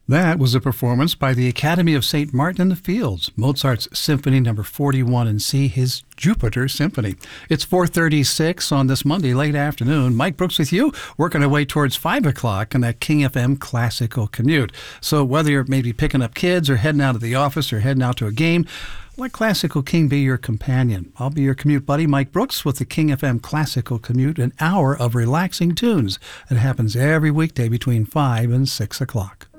That was a performance by the Academy of St. Martin in the Fields, Mozart's Symphony No. 41 in C, his Jupiter Symphony. It's 4:36 on this Monday late afternoon. Mike Brooks with you, working our way towards 5 o'clock on that King FM Classical Commute. So whether you're maybe picking up kids or heading out of the office or heading out to a game, let Classical King be your companion. I'll be your commute buddy, Mike Brooks, with the King FM Classical Commute, an hour of relaxing tunes. It happens every weekday between 5 and 6 o'clock.